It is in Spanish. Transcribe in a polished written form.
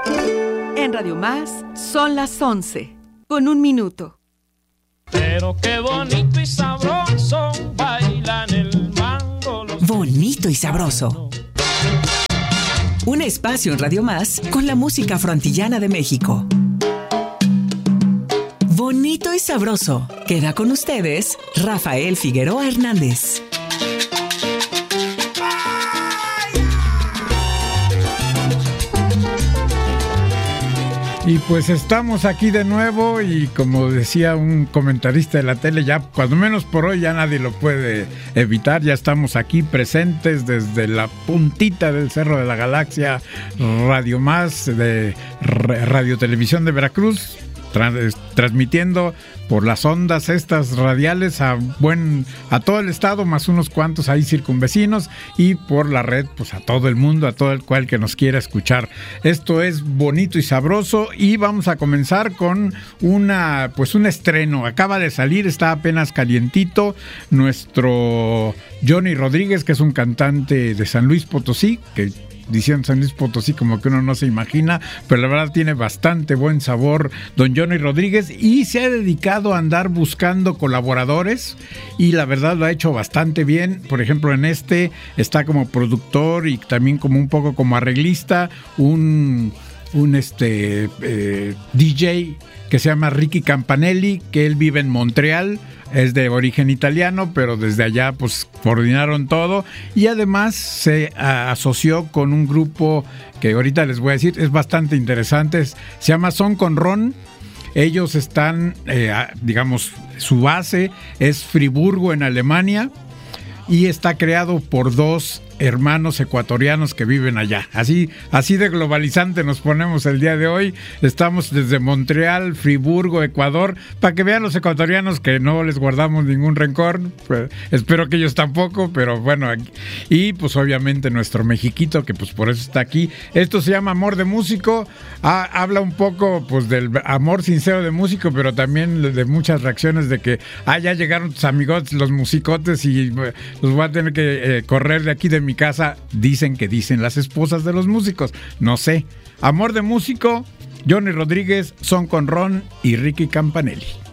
En Radio Más son las 11, con 1 minuto. Pero qué bonito y sabroso bailan el mango. Bonito y sabroso. Un espacio en Radio Más con la música afroantillana de México. Bonito y sabroso. Queda con ustedes Rafael Figueroa Hernández. Y pues estamos aquí de nuevo y como decía un comentarista de la tele, ya cuando menos por hoy ya nadie lo puede evitar, ya estamos aquí presentes desde la puntita del Cerro de la Galaxia, Radio Más de Radio Televisión de Veracruz, transmitiendo por las ondas estas radiales a todo el estado, más unos cuantos ahí circunvecinos, y por la red pues a todo el mundo, a todo el cual que nos quiera escuchar. Esto es Bonito y Sabroso y vamos a comenzar con un estreno. Acaba de salir, está apenas calientito, nuestro Johnny Rodríguez, que es un cantante de San Luis Potosí, que diciendo San Luis Potosí como que uno no se imagina, pero la verdad tiene bastante buen sabor don Johnny Rodríguez, y se ha dedicado a andar buscando colaboradores y la verdad lo ha hecho bastante bien. Por ejemplo, en este está como productor y también como un poco como arreglista un DJ que se llama Ricky Campanelli, que él vive en Montreal, es de origen italiano, pero desde allá pues coordinaron todo, y además se asoció con un grupo que ahorita les voy a decir, es bastante interesante, se llama Son con Ron. Ellos están, su base es Friburgo en Alemania, y está creado por 2 hermanos ecuatorianos que viven allá. Así de globalizante nos ponemos el día de hoy. Estamos desde Montreal, Friburgo, Ecuador, para que vean los ecuatorianos que no les guardamos ningún rencor. Pues, espero que ellos tampoco, pero bueno. Y pues obviamente nuestro Mexiquito, que pues por eso está aquí. Esto se llama Amor de Músico. Habla un poco pues del amor sincero de músico, pero también de muchas reacciones de que ya llegaron tus amigos, los musicotes, y los voy a tener que correr de aquí de mi casa. Dicen las esposas de los músicos, no sé. Amor de Músico, Johnny Rodríguez, Son con Ron y Ricky Campanelli.